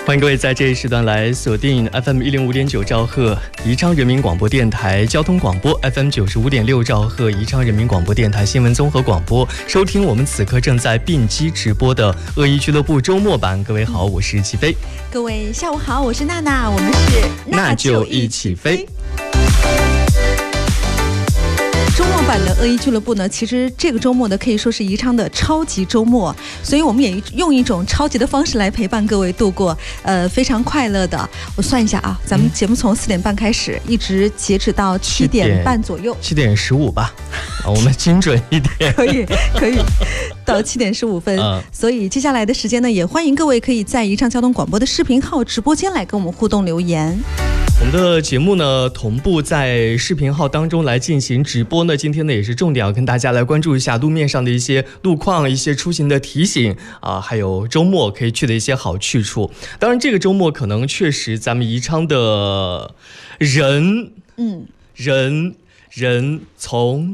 欢迎各位在这一时段来锁定 FM105.9兆赫宜昌人民广播电台交通广播， FM95.6兆赫宜昌人民广播电台新闻综合广播，收听我们此刻正在并机直播的恶意俱乐部周末版。各位好，我是齐飞。 各位下午好，我是娜娜，我们是那就一起飞。 周末版的恶意俱乐部呢，其实这个周末呢可以说是宜昌的超级周末，所以我们也用一种超级的方式来陪伴各位度过非常快乐的。我算一下啊，咱们节目从4点半开始，一直截止到7点半左右 ，7点15吧，我们精准一点。 可以到7点15分。所以接下来的时间呢，也欢迎各位可以在宜昌交通广播的视频号直播间来跟我们互动留言。 我们的节目呢，同步在视频号当中来进行直播呢。今天呢，也是重点要跟大家来关注一下路面上的一些路况、一些出行的提醒啊，还有周末可以去的一些好去处。当然，这个周末可能确实咱们宜昌的人重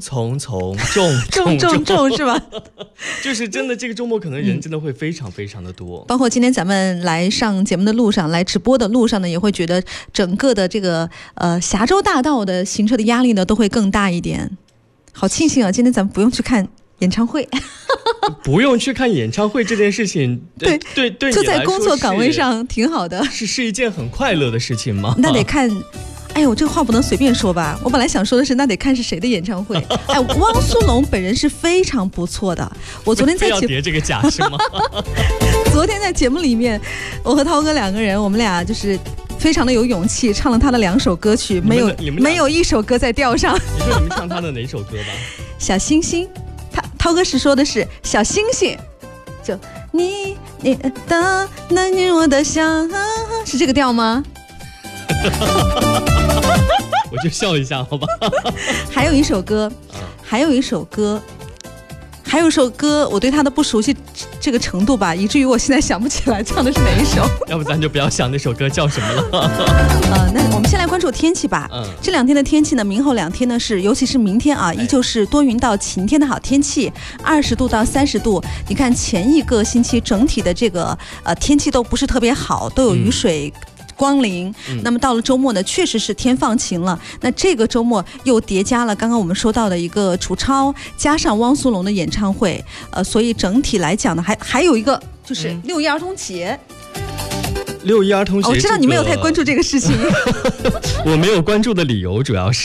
是吧？ 就是真的，这个周末可能人真的会非常非常的多。 包括今天咱们来上节目的路上，来直播的路上呢，也会觉得整个的这个峡州大道的行车的压力呢，都会更大一点。好庆幸啊，今天咱们不用去看演唱会。 不用去看演唱会这件事情，对， 就在工作岗位上挺好的， 是一件很快乐的事情吗？ 那得看。哎呦，这个话不能随便说吧？我本来想说的是，那得看是谁的演唱会。哎，汪苏泷本人是非常不错的。我昨天在要叠这个假是吗？ 昨天在节目里面，我和涛哥2个人，我们俩就是非常的有勇气，唱了他的2首歌曲，没有一首歌在调上。 你说你们唱他的哪首歌吧？ 小星星，涛哥是说的是小星星，就你的那年我的想，是这个调吗？ 我就笑一下好吧。 还有一首歌，我对他的不熟悉这个程度吧，以至于我现在想不起来唱的是哪一首。 要不咱就不要想那首歌叫什么了。 那我们先来关注天气吧。这2天的天气呢，明后2天呢尤其是明天啊，依旧是多云到晴天的好天气，20度到30度。你看前一个星期整体的这个天气都不是特别好，都有雨水光临。那么到了周末呢，确实是天放晴了。那这个周末又叠加了刚刚我们说到的一个楚超，加上汪苏泷的演唱会，所以整体来讲呢，还有一个就是6·1儿童节。6·1儿童节，我知道你没有太关注这个事情。 我没有关注的理由主要是